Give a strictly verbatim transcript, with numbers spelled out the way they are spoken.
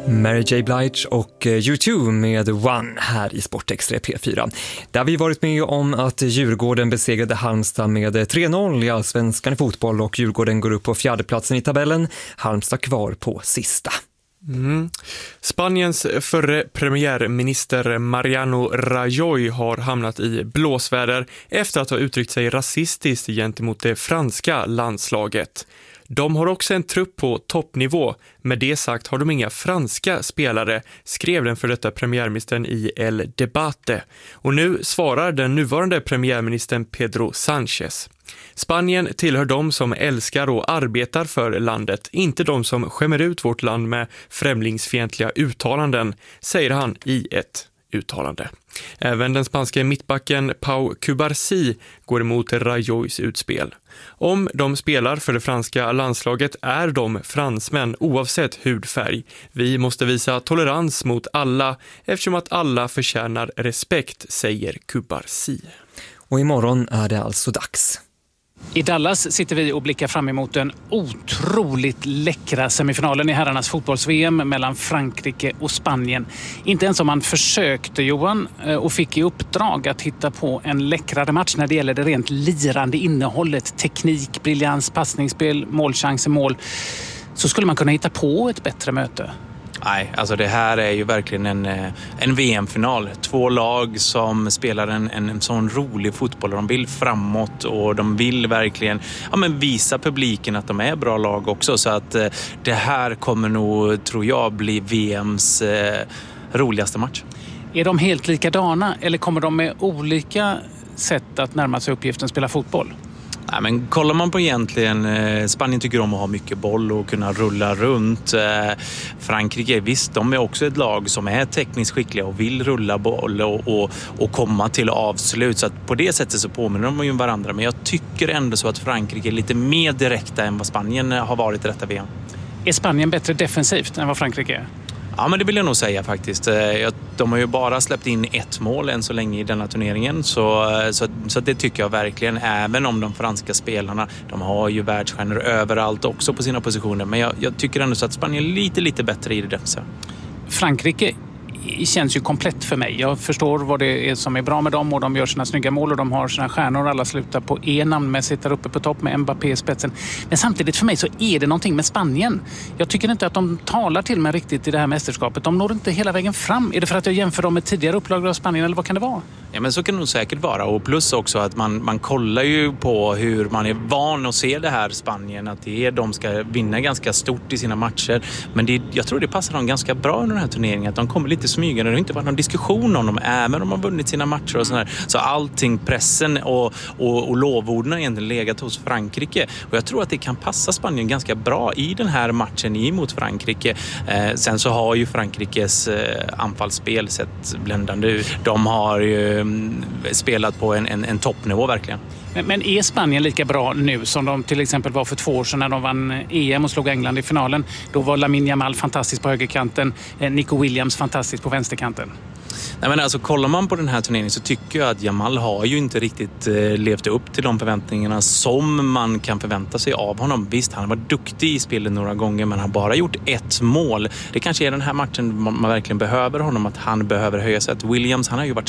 Mary J. Blige och U två med One här i Sportextra P fyra. Där har vi varit med om att Djurgården besegrade Halmstad med tre noll i Allsvenskan i fotboll och Djurgården går upp på fjärdeplatsen i tabellen. Halmstad kvar på sista. Mm. Spaniens förre premiärminister Mariano Rajoy har hamnat i blåsväder efter att ha uttryckt sig rasistiskt gentemot det franska landslaget. De har också en trupp på toppnivå. Med det sagt har de inga franska spelare, skrev den för detta premiärministern i El Debate. Och nu svarar den nuvarande premiärministern Pedro Sánchez. Spanien tillhör de som älskar och arbetar för landet, inte de som skämmer ut vårt land med främlingsfientliga uttalanden, säger han i ett uttalande. Även den spanska mittbacken Pau Cubarsí går emot Rajoys utspel. Om de spelar för det franska landslaget är de fransmän oavsett hudfärg. Vi måste visa tolerans mot alla eftersom att alla förtjänar respekt, säger Cubarsí. Och imorgon är det alltså dags. I Dallas sitter vi och blickar fram emot den otroligt läckra semifinalen i herrarnas fotbolls-V M mellan Frankrike och Spanien. Inte ens om man försökte, Johan, och fick i uppdrag att hitta på en läckrare match när det gäller det rent lirande innehållet, teknik, briljans, passningsspel, målchanser, mål, så skulle man kunna hitta på ett bättre möte. Nej, alltså det här är ju verkligen en, en V M-final. Två lag som spelar en, en, en sån rolig fotboll. De vill framåt och de vill verkligen ja, men visa publiken att de är bra lag också. Så att eh, det här kommer nog, tror jag, bli V M:s eh, roligaste match. Är de helt likadana eller kommer de med olika sätt att närma sig uppgiften spela fotboll? Nej, men kollar man på egentligen, eh, Spanien tycker om att ha mycket boll och kunna rulla runt. Eh, Frankrike, visst, de är också ett lag som är tekniskt skickliga och vill rulla boll och, och, och komma till avslut. Så att på det sättet så påminner de ju om varandra. Men jag tycker ändå så att Frankrike är lite mer direkta än vad Spanien har varit i detta V M. Är Spanien bättre defensivt än vad Frankrike är? Ja, men det vill jag nog säga faktiskt. De har ju bara släppt in ett mål än så länge i denna turneringen. Så, så, så det tycker jag verkligen. Även om de franska spelarna, de har ju världsstjärnor överallt också på sina positioner. Men jag, jag tycker ändå så att Spanien är lite, lite bättre i det defensiva. Frankrike känns ju komplett för mig. Jag förstår vad det är som är bra med dem och de gör sina snygga mål och de har sina stjärnor. Alla slutar på E namnmässigt där uppe på topp med Mbappé i spetsen. Men samtidigt för mig så är det någonting med Spanien. Jag tycker inte att de talar till mig riktigt i det här mästerskapet. De når inte hela vägen fram. Är det för att jag jämför dem med tidigare upplagor av Spanien eller vad kan det vara? Ja, men så kan det nog säkert vara. Och plus också att man, man kollar ju på hur man är van att se det här Spanien. Att det är, de ska vinna ganska stort i sina matcher. Men det, jag tror det passar dem ganska bra under den här turneringen. Att de kommer lite smygande. Det har inte varit någon diskussion om dem. Även om de har vunnit sina matcher och sådär. Så allting, pressen och, och, och lovorden har egentligen legat hos Frankrike. Och jag tror att det kan passa Spanien ganska bra i den här matchen emot Frankrike. Eh, sen så har ju Frankrikes eh, anfallsspel sett bländande ut. De har ju spelat på en, en, en toppnivå verkligen. Men, men är Spanien lika bra nu som de till exempel var för två år sedan när de vann E M och slog England i finalen? Då var Lamine Yamal fantastisk på högerkanten, Nico Williams fantastisk på vänsterkanten. Nej, men alltså, kollar man på den här turneringen så tycker jag att Yamal har ju inte riktigt eh, levt upp till de förväntningarna som man kan förvänta sig av honom. Visst, han var duktig i spelet några gånger men han har bara gjort ett mål. Det kanske är den här matchen man, man verkligen behöver honom, att han behöver höja sig. Att Williams, han har ju varit